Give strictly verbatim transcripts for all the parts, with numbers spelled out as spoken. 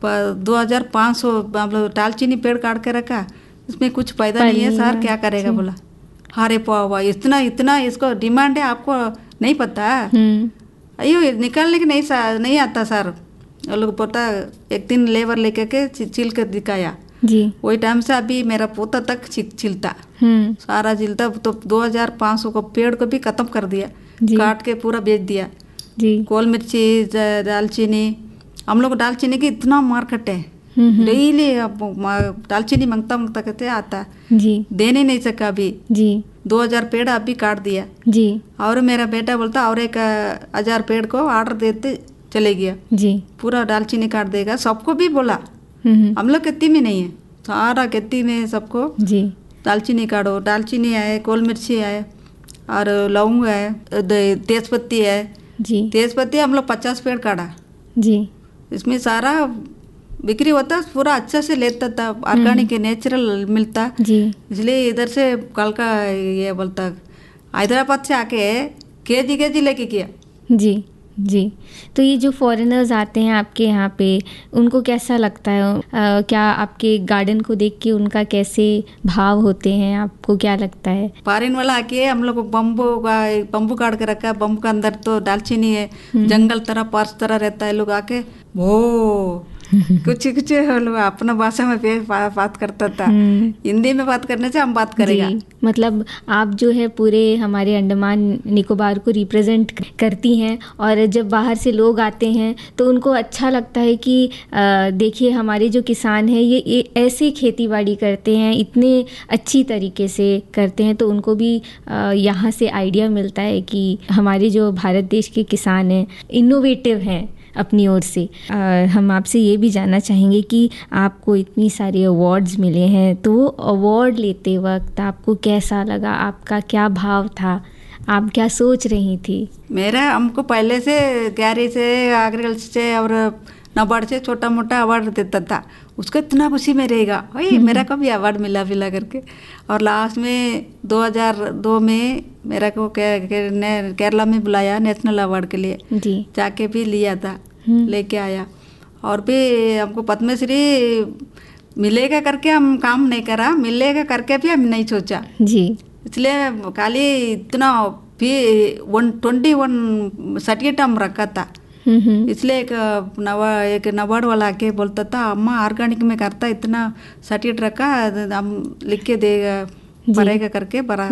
दो हजार पाँच सौ मतलब दालचीनी पेड़ काट के रखा, इसमें कुछ पैदा नहीं है सर, क्या करेगा बोला। अरे पावा इतना इतना इसको डिमांड है, आपको नहीं पता। अयो निकालने के नहीं नहीं आता सर। वो लोग पता एक दिन लेबर लेके के छिल कर दिखाया जी, वही टाइम से अभी मेरा पोता तक छिलता सारा छिलता। तो दो हजार पाँच सौ को पेड़ को भी खत्म कर दिया, काट के पूरा बेच दिया जी। गोल मिर्ची दालचीनी, हम लोग दालचीनी की इतना मार्केट है, डेली दालचीनी मांगता मांगता कहते आता जी, देने नहीं सका अभी जी। दो हजार पेड़ अभी काट दिया जी। और मेरा बेटा बोलता और एक हजार पेड़ को ऑर्डर देते चले गया जी, पूरा दालचीनी काट देगा। सबको भी बोला, हम लोग खेती में नहीं है, सारा खेती में सबको जी दालचीनी काटो। दालचीनी है, गोल मिर्ची है, और लौंग है, तेजपत्ती है जी। तेजपत्ती हम लोग पचास पेड़ काटा जी, इसमें सारा बिक्री होता, पूरा अच्छा से लेता था, ऑर्गेनिक नेचुरल मिलता जी। इसलिए इधर से कल का ये बोलता हैदराबाद से आके केजी केजी लेके किया जी जी। तो ये जो फॉरेनर्स आते हैं आपके यहाँ पे, उनको कैसा लगता है? आ, क्या आपके गार्डन को देख के उनका कैसे भाव होते हैं, आपको क्या लगता है? फॉरेन वाला आके हम लोग बम्बू का बम्बू काट के रखा है, बम्बू का अंदर तो दालचीनी है, जंगल तरह पार्स तरह रहता है। लोग आके वो कुछ कुछ लोग अपना भाषा में बात करता था, हिंदी में बात करने से हम बात करेगा। मतलब आप जो है पूरे हमारे अंडमान निकोबार को रिप्रेजेंट करती हैं, और जब बाहर से लोग आते हैं तो उनको अच्छा लगता है कि देखिए हमारे जो किसान हैं ये, ये ऐसे खेती बाड़ी करते हैं, इतने अच्छी तरीके से करते हैं, तो उनको भी यहाँ से आइडिया मिलता है कि हमारे जो भारत देश के किसान हैं इनोवेटिव हैं अपनी ओर से। आ, हम आपसे ये भी जानना चाहेंगे कि आपको इतनी सारी अवार्ड्स मिले हैं, तो वो अवार्ड लेते वक्त आपको कैसा लगा, आपका क्या भाव था, आप क्या सोच रही थी? मेरा हमको पहले से गैरी से, एग्रीकल्चर से और नाबार्ड से छोटा मोटा अवार्ड देता था, उसको इतना खुशी में रहेगा भाई मेरा कभी अवार्ड मिला मिला करके। और लास्ट में दो हजार दो में मेरा को केरला में बुलाया नेशनल अवार्ड के लिए जी, जाके भी लिया था, लेके आया। और भी हमको पद्मश्री मिलेगा करके हम काम नहीं करा, मिलेगा करके भी हम नहीं सोचा जी। इसलिए खाली इतना भी वन ट्वेंटी वन सर्टिफिकेट हम रखा था, इसलिए एक नवा एक नवाड वाला आके बोलता था अम्मा ऑर्गेनिक में करता, इतना सर्टिफिकेट रखा, हम लिख के देगा भरेगा करके भरा।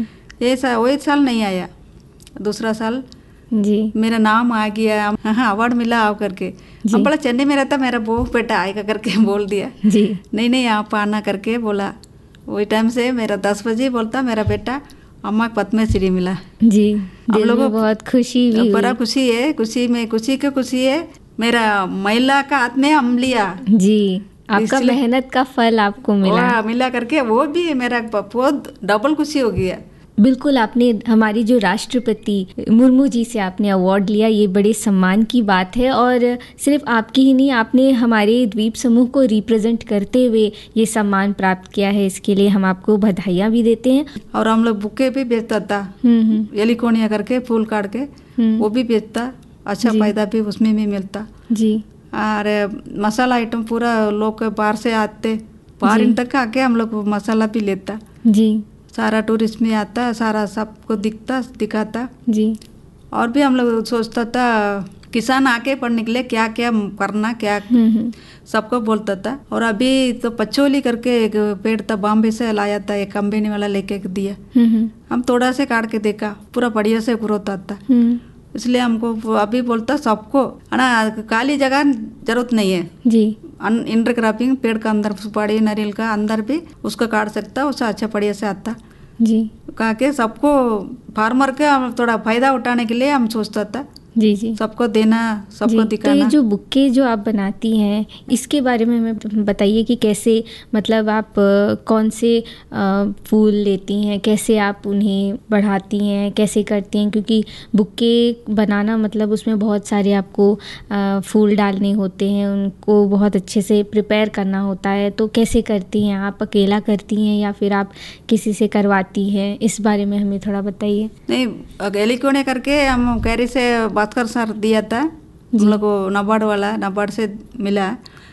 ये सा वही साल नहीं आया, दूसरा साल जी मेरा नाम आ गया, हाँ अवार्ड मिला आओ करके। हम बोला चेन्नई में रहता, मेरा बहु बेटा आएगा करके बोल दिया जी। नहीं नहीं आप आना करके बोला। वही टाइम से मेरा दस बजे बोलता मेरा बेटा अम्मा पद्मश्री मिला जी। हम लोगों को बहुत खुशी भी, बड़ा खुशी है, खुशी में खुशी का खुशी है। मेरा महिला का हाथ में हम लिया जी, आपका मेहनत का फल आपको मिला मिला करके, वो भी मेरा बहुत डबल खुशी हो गया। बिल्कुल, आपने हमारी जो राष्ट्रपति मुर्मू जी से आपने अवार्ड लिया, ये बड़े सम्मान की बात है, और सिर्फ आपकी ही नहीं, आपने हमारे द्वीप समूह को रिप्रेजेंट करते हुए ये सम्मान प्राप्त किया है, इसके लिए हम आपको बधाइयाँ भी देते हैं। और हम लोग बुके भी बेचता था, एलिकोनिया करके फूल काट के वो भी बेचता, अच्छा फायदा भी उसमें भी मिलता जी। और मसाला आइटम पूरा लोग बाहर से आते, बाहर तक आके हम लोग मसाला भी लेता जी। सारा टूरिस्ट में आता, सारा सबको दिखता दिखाता जी। और भी हम लोग सोचता था किसान आके पढ़ने के लिए क्या क्या करना, क्या सबको बोलता था। और अभी तो पचोली करके एक पेड़ था, बॉम्बे से लाया था, एक कंपनी वाला लेके दिया, हम थोड़ा से काट के देखा, पूरा बढ़िया से ग्रोथ आता। इसलिए हमको अभी बोलता सबको ना खाली जगह जरूरत नहीं है जी, इंटरक्रॉपिंग पेड़ का अंदर सुपारी नारियल का अंदर भी उसको काट सकता, उससे अच्छा बढ़िया से आता जी। कहा के सबको फार्मर का थोड़ा फायदा उठाने के लिए हम सोचता था जी जी, सबको देना, सबको दिखाना। तो ये जो बुक्के जो आप बनाती हैं, इसके बारे में हमें बताइए कि कैसे, मतलब आप कौन से फूल लेती हैं, कैसे आप उन्हें बढ़ाती हैं, कैसे करती हैं? क्योंकि बुक्के बनाना मतलब उसमें बहुत सारे आपको फूल डालने होते हैं, उनको बहुत अच्छे से प्रिपेयर करना होता है, तो कैसे करती हैं आप? अकेला करती हैं या फिर आप किसी से करवाती हैं? इस बारे में हमें थोड़ा बताइए। नहीं, अकेले क्यों नहीं करके हम कैरी से कर सर दिया था, हम लोग को नाबार्ड वाला नाबार्ड से मिला,